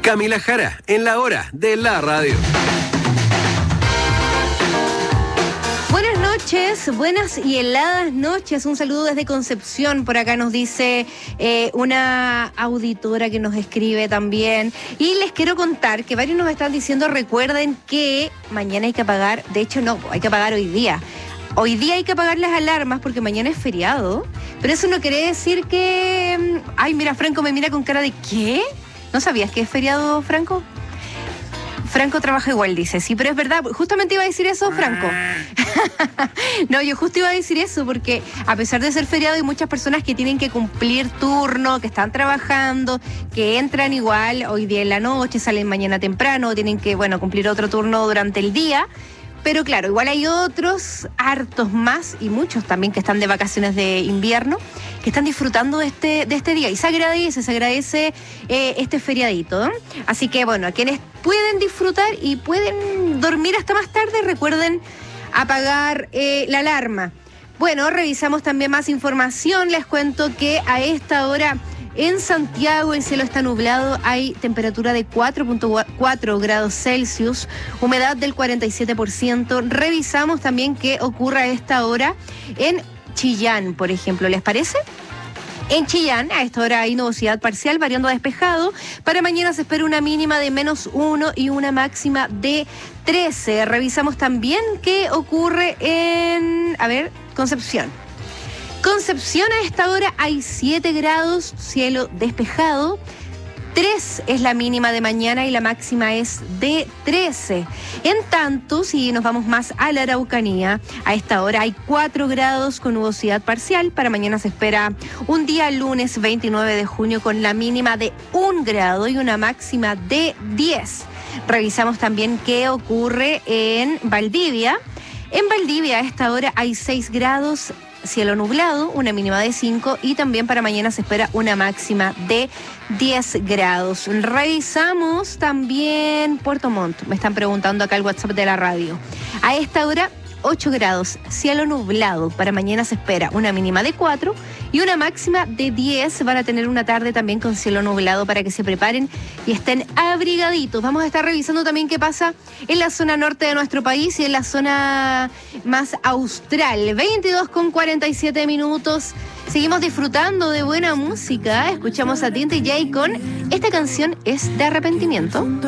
Camila Jara, en la hora de la radio. Buenas noches, buenas y heladas noches. Un saludo desde Concepción. Por acá nos dice una auditora que nos escribe también. Y les quiero contar que varios nos están diciendo, recuerden que mañana hay que apagar, de hecho no, hay que apagar hoy día. Hoy día hay que apagar las alarmas porque mañana es feriado. Pero eso no quiere decir que... Ay, mira, Franco me mira con cara de ¿qué? ¿No sabías que es feriado, Franco? Franco trabaja igual, dice. Sí, pero es verdad. Justamente iba a decir eso, Franco. No, yo justo iba a decir eso porque a pesar de ser feriado hay muchas personas que tienen que cumplir turno, que están trabajando, que entran igual hoy día en la noche, salen mañana temprano, tienen que, bueno, cumplir otro turno durante el día. Pero claro, igual hay otros, hartos más, y muchos también que están de vacaciones de invierno, que están disfrutando de este día. Y se agradece este feriadito, ¿no? Así que bueno, a quienes pueden disfrutar y pueden dormir hasta más tarde, recuerden apagar la alarma. Bueno, revisamos también más información. Les cuento que a esta hora en Santiago el cielo está nublado, hay temperatura de 4.4 grados Celsius, humedad del 47%. Revisamos también qué ocurre a esta hora en Chillán, por ejemplo. ¿Les parece? En Chillán, a esta hora hay nubosidad parcial, variando a despejado. Para mañana se espera una mínima de -1 y una máxima de 13. Revisamos también qué ocurre en, Concepción. Concepción, a esta hora hay 7 grados, cielo despejado. 3 es la mínima de mañana y la máxima es de 13. En tanto, si nos vamos más a la Araucanía, a esta hora hay 4 grados con nubosidad parcial. Para mañana se espera un día lunes 29 de junio con la mínima de 1 grado y una máxima de 10. Revisamos también qué ocurre en Valdivia. En Valdivia, a esta hora hay 6 grados, cielo nublado, una mínima de 5 y también para mañana se espera una máxima de 10 grados. Revisamos también Puerto Montt, me están preguntando acá el WhatsApp de la radio. A esta hora 8 grados, cielo nublado, para mañana se espera una mínima de 4 y una máxima de 10. Van a tener una tarde también con cielo nublado para que se preparen y estén abrigaditos. Vamos a estar revisando también qué pasa en la zona norte de nuestro país y en la zona más austral. 22:47. Seguimos disfrutando de buena música. Escuchamos a Tinte J con esta canción es de arrepentimiento.